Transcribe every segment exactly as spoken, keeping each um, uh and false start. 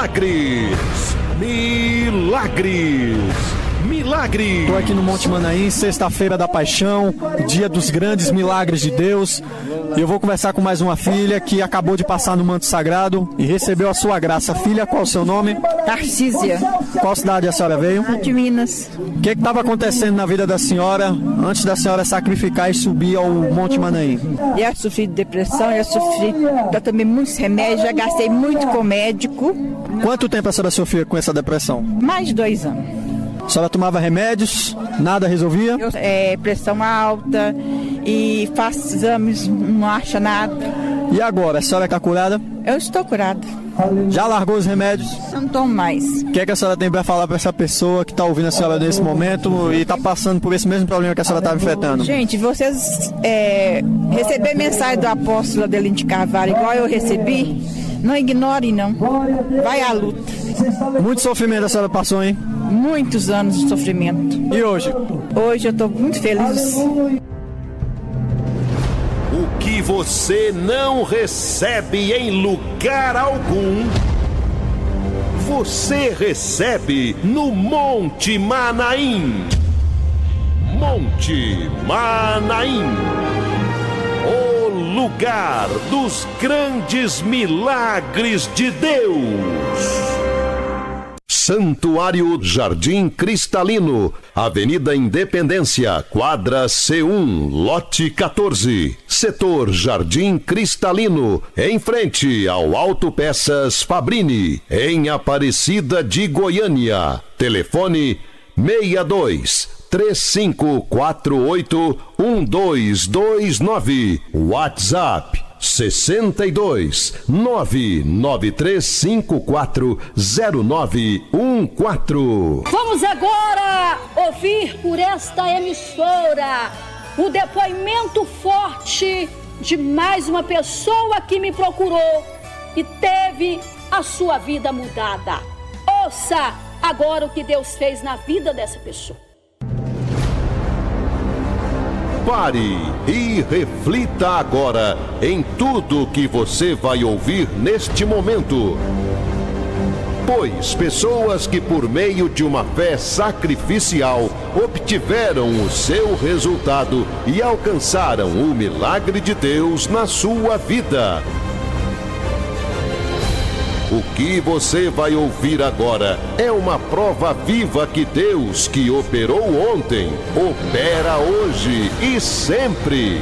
Milagres, milagres, milagres. Estou aqui no Monte Manaim, sexta-feira da Paixão, dia dos grandes milagres de Deus. E eu vou conversar com mais uma filha que acabou de passar no manto sagrado e recebeu a sua graça. Filha, qual o seu nome? Tarcísia. Qual cidade a senhora veio? De Minas. O que estava acontecendo na vida da senhora antes da senhora sacrificar e subir ao Monte Manaim? Eu já sofri de depressão, já sofri, já tomei muitos remédios, já gastei muito com médico. Quanto tempo a senhora sofria com essa depressão? Mais de dois anos. A senhora tomava remédios, nada resolvia? Eu, é, pressão alta e faço exames, não acha nada. E agora, a senhora está curada? Eu estou curada. Já largou os remédios? Não tomo mais. O que é que a senhora tem para falar para essa pessoa que está ouvindo a senhora nesse momento e está passando por esse mesmo problema que a senhora está enfrentando? Gente, vocês é, receber mensagem do apóstolo Adelino de Carvalho igual eu recebi, não ignorem não. Vai à luta. Muito sofrimento a senhora passou, hein? Muitos anos de sofrimento. E hoje? Hoje eu estou muito feliz. O que você não recebe em lugar algum, você recebe no Monte Manaim. Monte Manaim, o lugar dos grandes milagres de Deus. Santuário Jardim Cristalino, Avenida Independência, quadra C um, lote quatorze, setor Jardim Cristalino, em frente ao Autopeças Fabrini, em Aparecida de Goiânia. Telefone seis dois, três cinco quatro oito, um dois dois nove. WhatsApp sessenta e dois, nove nove três cinco quatro zero nove um quatro. Vamos agora ouvir por esta emissora o depoimento forte de mais uma pessoa que me procurou e teve a sua vida mudada. Ouça agora o que Deus fez na vida dessa pessoa. Pare e reflita agora em tudo que você vai ouvir neste momento. Pois pessoas que por meio de uma fé sacrificial obtiveram o seu resultado e alcançaram o milagre de Deus na sua vida. O que você vai ouvir agora é uma prova viva que Deus, que operou ontem, opera hoje e sempre.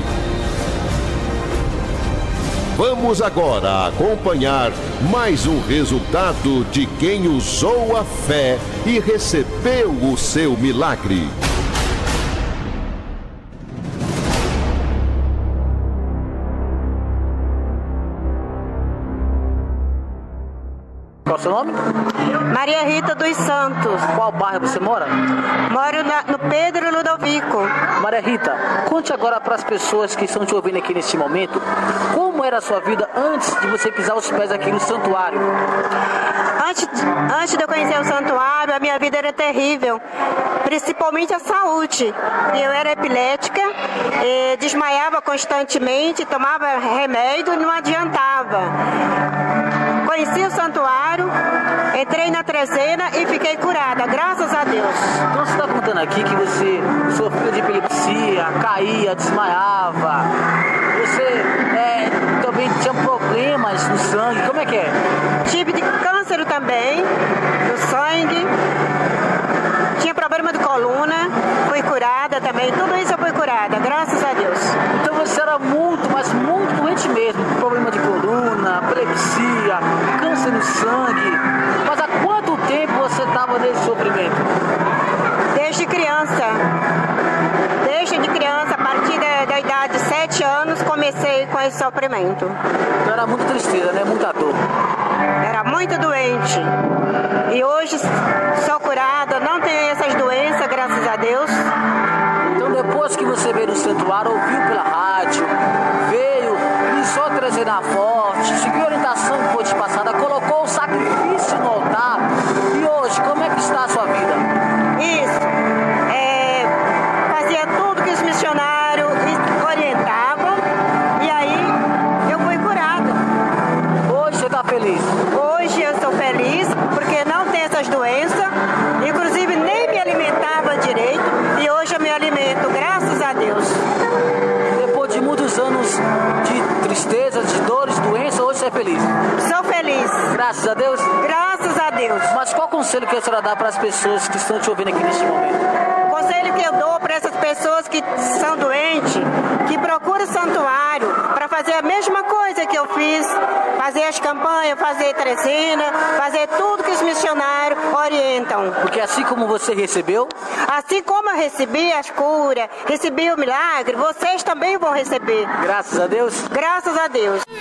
Vamos agora acompanhar mais um resultado de quem usou a fé e recebeu o seu milagre. Qual o seu nome? Maria Rita dos Santos. Qual bairro você mora? Moro na, no Pedro Ludovico. Maria Rita, conte agora para as pessoas que estão te ouvindo aqui neste momento, como era a sua vida antes de você pisar os pés aqui no santuário? Antes, antes de eu conhecer o santuário, a minha vida era terrível, principalmente a saúde. Eu era epilética, eh, desmaiava constantemente, tomava remédio e não adiantava. Conheci o santuário, entrei na trezena e fiquei curada, graças a Deus. Então você está contando aqui que você sofreu de epilepsia, caía, desmaiava. Você é, também tinha problemas no sangue, como é que é? Tive de câncer também, no sangue. Tinha problema de coluna, fui curada também. Tudo isso eu fui curada, graças a Deus. Então você era muito, mas muito doente mesmo. Problema de coluna, epilepsia, câncer no sangue. Mas há quanto tempo você estava nesse sofrimento? Desde criança. Desde de criança, a partir da, da idade de sete anos, comecei com esse sofrimento. Então era muita tristeza, né? Muita dor. Era muito doente. E hoje sou curada, não tenho essas doenças, graças a Deus. Então depois que você veio no santuário, ouviu pela rádio, veio e só trezena forte, seguiu a orientação que foi te passada, colocou o sacrifício no altar. E hoje, como é que está a sua vida? Isso. É, fazia tudo que os missionários orientavam e aí eu fui curada. Hoje você está feliz? Hoje eu estou feliz essas doenças, inclusive nem me alimentava direito e hoje eu me alimento, graças a Deus. Depois de muitos anos de tristeza, de dores, doença, hoje você é feliz? Sou feliz. Graças a Deus? Graças a Deus. Mas qual conselho que a senhora dá para as pessoas que estão te ouvindo aqui neste momento? O conselho que eu dou para essas pessoas que são doentes, que procuram santuário para fazer a mesma coisa que eu fiz, fazer as campanhas, fazer trezena, fazer tudo que os missionários orientam. Porque assim como você recebeu, assim como eu recebi as curas, recebi o milagre, vocês também vão receber. Graças a Deus. Graças a Deus.